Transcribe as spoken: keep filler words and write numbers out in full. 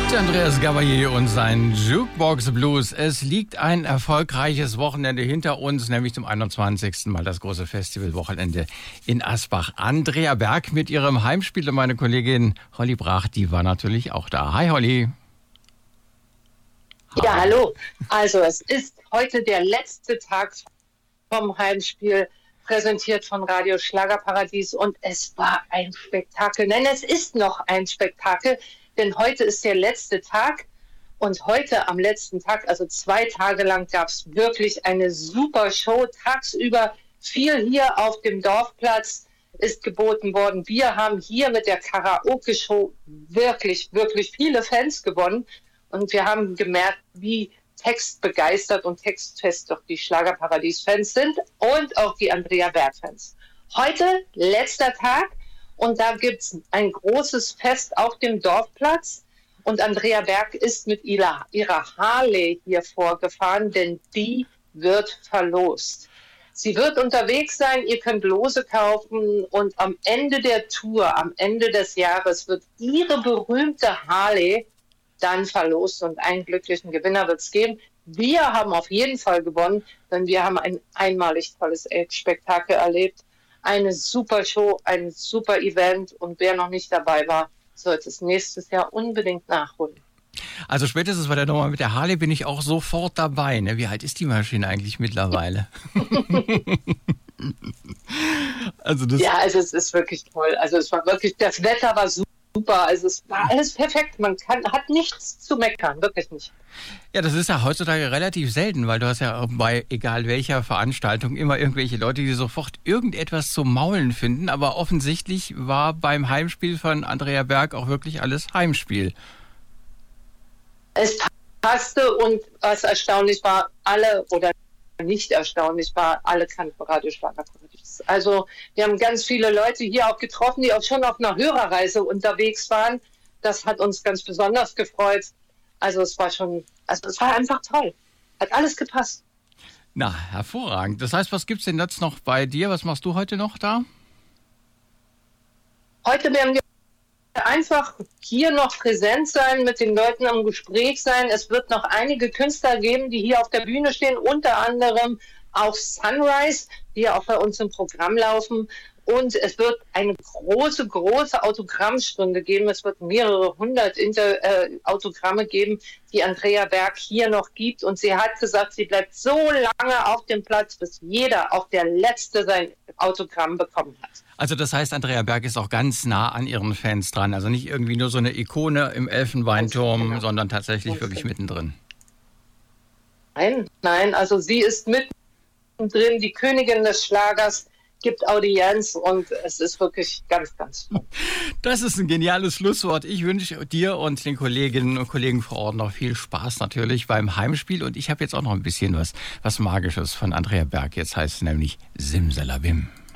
Andreas Gabalier und sein Jukebox Blues. Es liegt ein erfolgreiches Wochenende hinter uns, nämlich zum einundzwanzigsten Mal das große Festivalwochenende in Asbach. Andrea Berg mit ihrem Heimspiel und meine Kollegin Holly Brach, die war natürlich auch da. Hi Holly. Ja, hallo. Also es ist heute der letzte Tag vom Heimspiel, präsentiert von Radio Schlagerparadies, und es war ein Spektakel. Nein, es ist noch ein Spektakel. Denn heute ist der letzte Tag, und heute am letzten Tag, also zwei Tage lang, gab es wirklich eine super Show. Tagsüber viel hier auf dem Dorfplatz ist geboten worden. Wir haben hier mit der Karaoke-Show wirklich, wirklich viele Fans gewonnen. Und wir haben gemerkt, wie textbegeistert und textfest doch die Schlagerparadies-Fans sind und auch die Andrea Berg-Fans. Heute, letzter Tag. Und da gibt es ein großes Fest auf dem Dorfplatz. Und Andrea Berg ist mit ihrer, ihrer Harley hier vorgefahren, denn die wird verlost. Sie wird unterwegs sein, ihr könnt Lose kaufen, und am Ende der Tour, am Ende des Jahres, wird ihre berühmte Harley dann verlost und einen glücklichen Gewinner wird es geben. Wir haben auf jeden Fall gewonnen, denn wir haben ein einmalig tolles Spektakel erlebt. Eine super Show, ein super Event, und wer noch nicht dabei war, sollte es nächstes Jahr unbedingt nachholen. Also spätestens bei der Nummer mit der Harley bin ich auch sofort dabei. Ne? Wie alt ist die Maschine eigentlich mittlerweile? also das ja, also es ist wirklich toll. Also es war wirklich, das Wetter war super. Super, also es war alles perfekt. Man kann, hat nichts zu meckern, wirklich nicht. Ja, das ist ja heutzutage relativ selten, weil du hast ja bei egal welcher Veranstaltung immer irgendwelche Leute, die sofort irgendetwas zum Maulen finden. Aber offensichtlich war beim Heimspiel von Andrea Berg auch wirklich alles Heimspiel. Es passte, und was erstaunlich war, alle oder nicht erstaunlich war, alle kannten Radio Schlagerparadies. Also wir haben ganz viele Leute hier auch getroffen, die auch schon auf einer Hörerreise unterwegs waren. Das hat uns ganz besonders gefreut. Also es war schon, also es war einfach toll. Hat alles gepasst. Na, hervorragend. Das heißt, was gibt's denn jetzt noch bei dir? Was machst du heute noch da? Heute werden wir einfach hier noch präsent sein, mit den Leuten im Gespräch sein. Es wird noch einige Künstler geben, die hier auf der Bühne stehen, unter anderem auch Sunrise, die ja auch bei uns im Programm laufen. Und es wird eine große, große Autogrammstunde geben. Es wird mehrere hundert Inter- äh, Autogramme geben, die Andrea Berg hier noch gibt. Und sie hat gesagt, sie bleibt so lange auf dem Platz, bis jeder, auch der Letzte, sein Autogramm bekommen hat. Also das heißt, Andrea Berg ist auch ganz nah an ihren Fans dran. Also nicht irgendwie nur so eine Ikone im Elfenbeinturm, genau, sondern tatsächlich ganz wirklich genau mittendrin. Nein, nein, also sie ist mittendrin, die Königin des Schlagers, gibt Audienz, und es ist wirklich ganz, ganz toll. Das ist ein geniales Schlusswort. Ich wünsche dir und den Kolleginnen und Kollegen vor Ort noch viel Spaß natürlich beim Heimspiel. Und ich habe jetzt auch noch ein bisschen was, was Magisches von Andrea Berg. Jetzt heißt es nämlich Simsalabim.